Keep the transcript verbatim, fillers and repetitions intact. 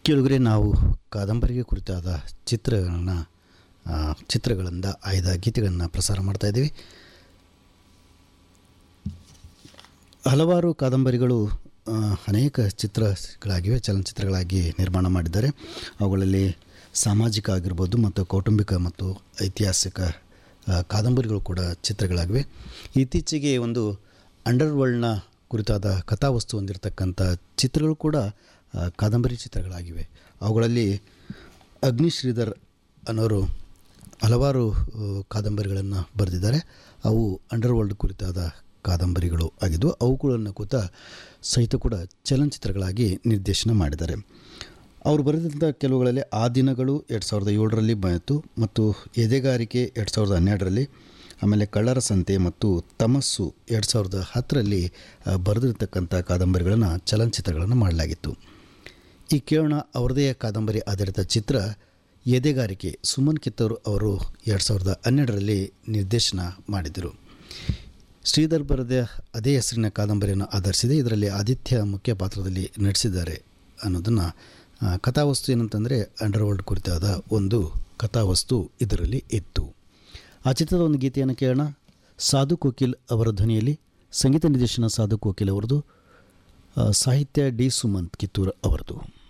ಕೆಳಗರೆ ನಾವು ಕಾದಂಬರಿಗೆ ಕುರಿತಾದ ಚಿತ್ರಗಳನ್ನು ಚಿತ್ರಗಳಿಂದ ಆಯ್ದ ಗೀತೆಗಳನ್ನು ಪ್ರಸಾರ ಮಾಡ್ತಾಯಿದ್ದೀವಿ. ಹಲವಾರು ಕಾದಂಬರಿಗಳು ಅನೇಕ ಚಿತ್ರಗಳಾಗಿವೆ, ಚಲನಚಿತ್ರಗಳಾಗಿ ನಿರ್ಮಾಣ ಮಾಡಿದ್ದಾರೆ. ಅವುಗಳಲ್ಲಿ ಸಾಮಾಜಿಕ ಆಗಿರ್ಬೋದು ಮತ್ತು ಕೌಟುಂಬಿಕ ಮತ್ತು ಐತಿಹಾಸಿಕ ಕಾದಂಬರಿಗಳು ಕೂಡ ಚಿತ್ರಗಳಾಗಿವೆ. ಇತ್ತೀಚೆಗೆ ಒಂದು ಅಂಡರ್ ವರ್ಲ್ಡ್ನ ಕುರಿತಾದ ಕಥಾವಸ್ತು ಹೊಂದಿರತಕ್ಕಂಥ ಚಿತ್ರಗಳು ಕೂಡ ಕಾದಂಬರಿ ಚಿತ್ರಗಳಾಗಿವೆ. ಅವುಗಳಲ್ಲಿ ಅಗ್ನಿ ಶ್ರೀಧರ್ ಅನ್ನೋರು ಹಲವಾರು ಕಾದಂಬರಿಗಳನ್ನು ಬರೆದಿದ್ದಾರೆ. ಅವು ಅಂಡರ್ ವರ್ಲ್ಡ್ ಕುರಿತಾದ ಕಾದಂಬರಿಗಳು ಆಗಿದ್ದು ಅವುಗಳನ್ನು ಕೂತ ಸಹಿತ ಕೂಡ ಚಲನಚಿತ್ರಗಳಾಗಿ ನಿರ್ದೇಶನ ಮಾಡಿದ್ದಾರೆ. ಅವರು ಬರೆದಂಥ ಕೆಲವುಗಳಲ್ಲಿ ಆ ದಿನಗಳು ಎರಡು ಸಾವಿರದ ಏಳರಲ್ಲಿ ಬಂತು ಮತ್ತು ಎದೆಗಾರಿಕೆ ಎರಡು ಸಾವಿರದ ಹನ್ನೆರಡರಲ್ಲಿ, ಆಮೇಲೆ ಕಳ್ಳರ ಸಂತೆ ಮತ್ತು ತಮಸ್ಸು ಎರಡು ಸಾವಿರದ ಹತ್ತರಲ್ಲಿ ಬರೆದಿರ್ತಕ್ಕಂಥ ಕಾದಂಬರಿಗಳನ್ನು ಚಲನಚಿತ್ರಗಳನ್ನು ಮಾಡಲಾಗಿತ್ತು. ಈ ಕೇಳೋಣ ಅವರದೇ ಕಾದಂಬರಿ ಆಧಾರಿತ ಚಿತ್ರ ಎದೆಗಾರಿಕೆ. ಸುಮನ್ ಕಿತ್ತೂರು ಅವರು ಎರಡು ಸಾವಿರದ ಹನ್ನೆರಡರಲ್ಲಿ ನಿರ್ದೇಶನ ಮಾಡಿದರು. ಶ್ರೀಧರ್ ಬರೆದ ಅದೇ ಹೆಸರಿನ ಕಾದಂಬರಿಯನ್ನು ಆಧರಿಸಿದೆ. ಇದರಲ್ಲಿ ಆದಿತ್ಯ ಮುಖ್ಯ ಪಾತ್ರದಲ್ಲಿ ನಟಿಸಿದ್ದಾರೆ ಅನ್ನೋದನ್ನು. ಕಥಾವಸ್ತು ಏನಂತಂದರೆ ಅಂಡರ್ ವರ್ಲ್ಡ್ ಕುರಿತಾದ ಒಂದು ಕಥಾವಸ್ತು ಇದರಲ್ಲಿ ಇತ್ತು. ಆ ಚಿತ್ರದ ಒಂದು ಗೀತೆಯನ್ನು ಕೇಳೋಣ. ಸಾಧು ಕೋಕಿಲ್ ಅವರ ಧ್ವನಿಯಲ್ಲಿ, ಸಂಗೀತ ನಿರ್ದೇಶನ ಸಾಧು ಕೋಕಿಲ್ ಅವರದು, ಸಾಹಿತ್ಯ ಡಿ ಸುಮಂತ್ ಕಿತ್ತೂರು ಅವರದು.